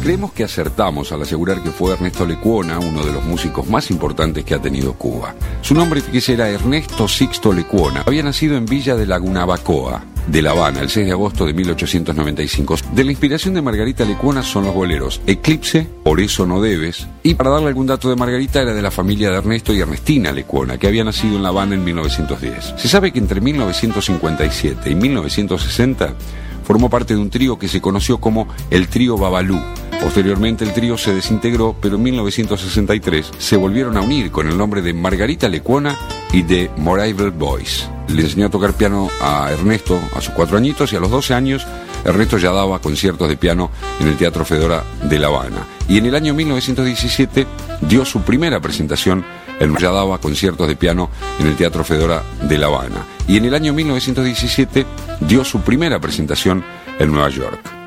Creemos que acertamos al asegurar que fue Ernesto Lecuona uno de los músicos más importantes que ha tenido Cuba. Su nombre, fíjese, era Ernesto Sixto Lecuona. Había nacido en Villa de Lagunabacoa, de La Habana, el 6 de agosto de 1895. De la inspiración de Margarita Lecuona son los boleros Eclipse, Por eso no debes, y para darle algún dato de Margarita, era de la familia de Ernesto y Ernestina Lecuona, que había nacido en La Habana en 1910. Se sabe que entre 1957 y 1960 formó parte de un trío que se conoció como el Trío Babalú. Posteriormente el trío se desintegró, pero en 1963 se volvieron a unir con el nombre de Margarita Lecuona y The Moravian Boys. Le enseñó a tocar piano a Ernesto a sus 4 añitos y a los 12 años Ernesto ya daba conciertos de piano en el Teatro Fedora de La Habana. Y en el año 1917 dio su primera presentación ya daba conciertos de piano en el Teatro Fedora de La Habana. Y en el año 1917 dio su primera presentación en Nueva York.